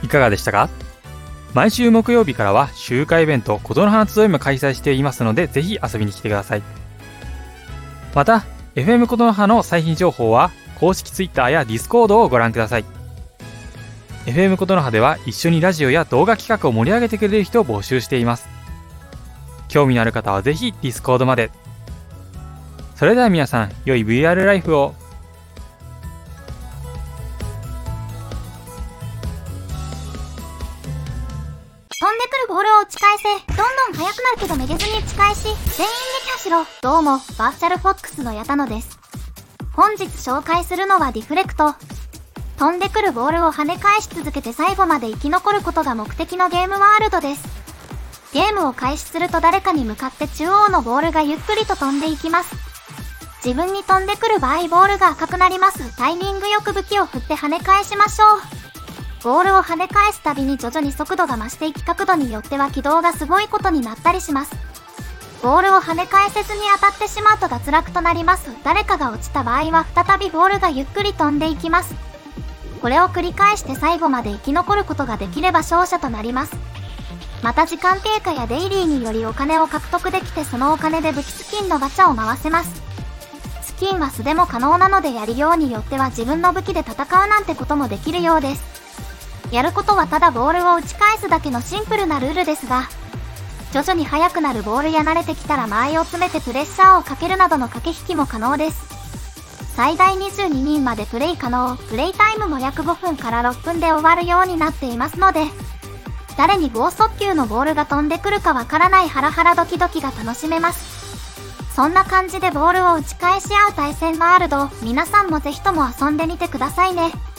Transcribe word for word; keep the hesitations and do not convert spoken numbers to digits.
いかがでしたか？毎週木曜日からは集会イベント琴の葉集いも開催していますので、ぜひ遊びに来てください。また エフエム 琴の葉の最新情報は公式 Twitter や Discord をご覧ください。 エフエム 琴の葉では一緒にラジオや動画企画を盛り上げてくれる人を募集しています。興味のある方はぜひ Discord まで。それでは皆さん、良い ブイアール ライフを。 飛んでくるボールを打ち返せ。どんどん速くなるけどめげずに打ち返し、全員撃破しろ。どうも、バーチャルフォックスの矢田野です。本日紹介するのはディフレクト。飛んでくるボールを跳ね返し続けて最後まで生き残ることが目的のゲームワールドです。ゲームを開始すると誰かに向かって中央のボールがゆっくりと飛んでいきます。自分に飛んでくる場合ボールが赤くなります。タイミングよく武器を振って跳ね返しましょう。ボールを跳ね返すたびに徐々に速度が増していき、角度によっては軌道がすごいことになったりします。ボールを跳ね返せずに当たってしまうと脱落となります。誰かが落ちた場合は再びボールがゆっくり飛んでいきます。これを繰り返して最後まで生き残ることができれば勝者となります。また時間経過やデイリーによりお金を獲得できて、そのお金で武器スキンのガチャを回せます。スキンは素でも可能なので、やりようによっては自分の武器で戦うなんてこともできるようです。やることはただボールを打ち返すだけのシンプルなルールですが、徐々に速くなるボールや慣れてきたら間合いを詰めてプレッシャーをかけるなどの駆け引きも可能です。最大にじゅうににんまでプレイ可能。プレイタイムも約ごふんからろっぷんで終わるようになっていますので、誰に剛速球のボールが飛んでくるかわからないハラハラドキドキが楽しめます。そんな感じでボールを打ち返し合う対戦ワールド、皆さんもぜひとも遊んでみてくださいね。